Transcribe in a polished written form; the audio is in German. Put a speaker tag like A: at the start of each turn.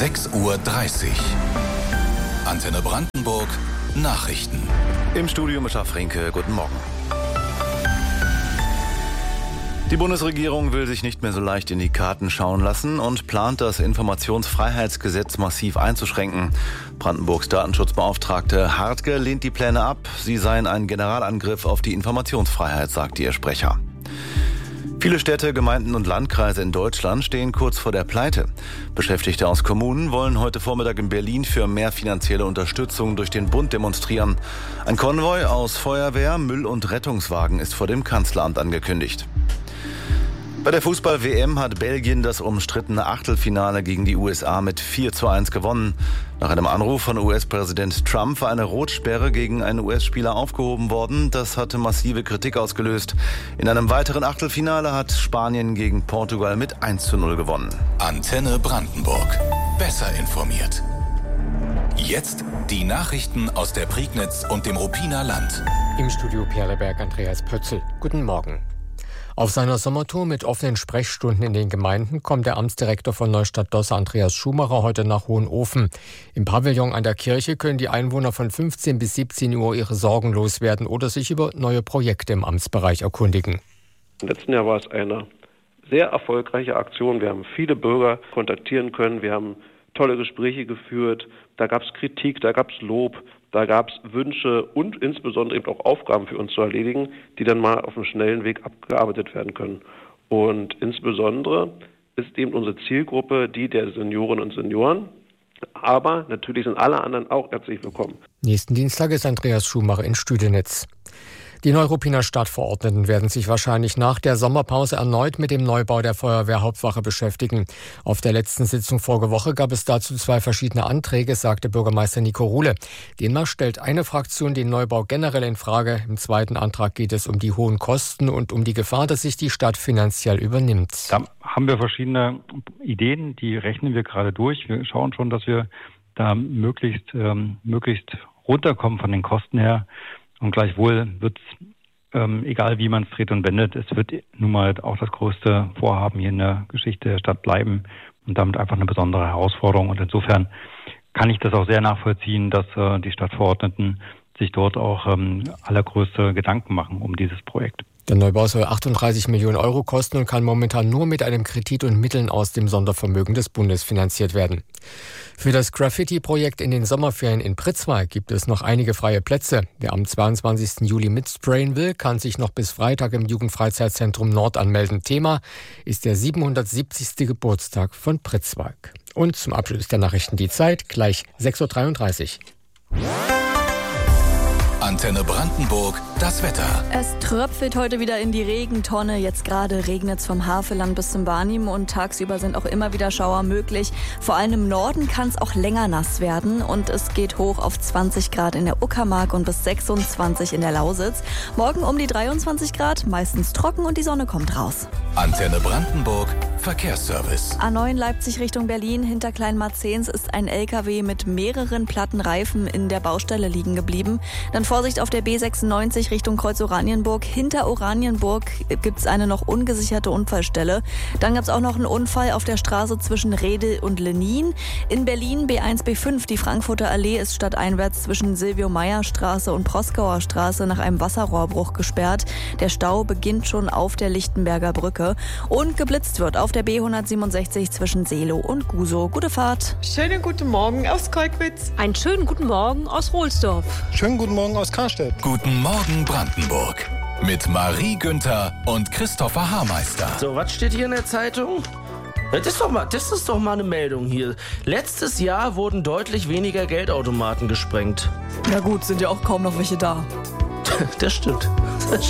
A: 6:30 Uhr. Antenne Brandenburg Nachrichten.
B: Im Studio Mischa Frenke, guten Morgen. Die Bundesregierung will sich nicht mehr so leicht in die Karten schauen lassen und plant, das Informationsfreiheitsgesetz massiv einzuschränken. Brandenburgs Datenschutzbeauftragte Hartge lehnt die Pläne ab. Sie seien ein Generalangriff auf die Informationsfreiheit, sagte ihr Sprecher. Viele Städte, Gemeinden und Landkreise in Deutschland stehen kurz vor der Pleite. Beschäftigte aus Kommunen wollen heute Vormittag in Berlin für mehr finanzielle Unterstützung durch den Bund demonstrieren. Ein Konvoi aus Feuerwehr, Müll- und Rettungswagen ist vor dem Kanzleramt angekündigt. Bei der Fußball-WM hat Belgien das umstrittene Achtelfinale gegen die USA mit 4:1 gewonnen. Nach einem Anruf von US-Präsident Trump war eine Rotsperre gegen einen US-Spieler aufgehoben worden. Das hatte massive Kritik ausgelöst. In einem weiteren Achtelfinale hat Spanien gegen Portugal mit 1:0 gewonnen.
A: Antenne Brandenburg. Besser informiert. Jetzt die Nachrichten aus der Prignitz und dem Ruppiner Land.
C: Im Studio Perleberg Andreas Pötzl. Guten Morgen. Auf seiner Sommertour mit offenen Sprechstunden in den Gemeinden kommt der Amtsdirektor von Neustadt-Dosse Andreas Schumacher heute nach Hohenofen. Im Pavillon an der Kirche können die Einwohner von 15 bis 17 Uhr ihre Sorgen loswerden oder sich über neue Projekte im Amtsbereich erkundigen.
D: Im letzten Jahr war es eine sehr erfolgreiche Aktion. Wir haben viele Bürger kontaktieren können. Wir haben tolle Gespräche geführt. Da gab es Kritik, da gab es Lob. Da gab es Wünsche und insbesondere eben auch Aufgaben für uns zu erledigen, die dann mal auf einem schnellen Weg abgearbeitet werden können. Und insbesondere ist eben unsere Zielgruppe die der Seniorinnen und Senioren. Aber natürlich sind alle anderen auch herzlich willkommen.
C: Nächsten Dienstag ist Andreas Schumacher in Stüdenitz. Die Neuruppiner Stadtverordneten werden sich wahrscheinlich nach der Sommerpause erneut mit dem Neubau der Feuerwehrhauptwache beschäftigen. Auf der letzten Sitzung vorige Woche gab es dazu 2 verschiedene Anträge, sagte Bürgermeister Nico Ruhle. Demnach stellt eine Fraktion den Neubau generell in Frage. Im zweiten Antrag geht es um die hohen Kosten und um die Gefahr, dass sich die Stadt finanziell übernimmt.
E: Da haben wir verschiedene Ideen, die rechnen wir gerade durch. Wir schauen schon, dass wir da möglichst runterkommen von den Kosten her. Und gleichwohl wird es, egal wie man es dreht und wendet, es wird nun mal auch das größte Vorhaben hier in der Geschichte der Stadt bleiben und damit einfach eine besondere Herausforderung. Und insofern kann ich das auch sehr nachvollziehen, dass die Stadtverordneten sich dort auch allergrößte Gedanken machen um dieses Projekt.
C: Der Neubau soll 38 Millionen Euro kosten und kann momentan nur mit einem Kredit und Mitteln aus dem Sondervermögen des Bundes finanziert werden. Für das Graffiti-Projekt in den Sommerferien in Pritzwalk gibt es noch einige freie Plätze. Wer am 22. Juli mitsprayen will, kann sich noch bis Freitag im Jugendfreizeitzentrum Nord anmelden. Thema ist der 770. Geburtstag von Pritzwalk. Und zum Abschluss der Nachrichten die Zeit, gleich 6:33 Uhr.
A: Antenne Brandenburg, das Wetter.
F: Es tröpfelt heute wieder in die Regentonne. Jetzt gerade regnet es vom Havelland bis zum Barnim und tagsüber sind auch immer wieder Schauer möglich. Vor allem im Norden kann es auch länger nass werden und es geht hoch auf 20 Grad in der Uckermark und bis 26 in der Lausitz. Morgen um die 23 Grad, meistens trocken und die Sonne kommt raus.
A: Antenne Brandenburg, Verkehrsservice.
F: A9 Leipzig Richtung Berlin, hinter Kleinmarzens ist ein LKW mit mehreren platten Reifen in der Baustelle liegen geblieben. Dann Vorsicht auf der B96 Richtung Kreuz Oranienburg. Hinter Oranienburg gibt es eine noch ungesicherte Unfallstelle. Dann gab es auch noch einen Unfall auf der Straße zwischen Redel und Lenin. In Berlin B1, B5, die Frankfurter Allee ist stadteinwärts zwischen Silvio-Meyer-Straße und Proskauer Straße nach einem Wasserrohrbruch gesperrt. Der Stau beginnt schon auf der Lichtenberger Brücke. Und geblitzt wird auf der B167 zwischen Seelow und Gusow. Gute Fahrt.
G: Schönen guten Morgen aus Kolkwitz.
H: Einen schönen guten Morgen aus Rohlsdorf.
I: Schönen guten Morgen aus Karstedt.
A: Guten Morgen Brandenburg. Mit Marie Günther und Christopher Haarmeister.
J: So, was steht hier in der Zeitung? Das ist doch mal eine Meldung hier. Letztes Jahr wurden deutlich weniger Geldautomaten gesprengt.
F: Na gut, sind ja auch kaum noch welche da.
J: Das stimmt.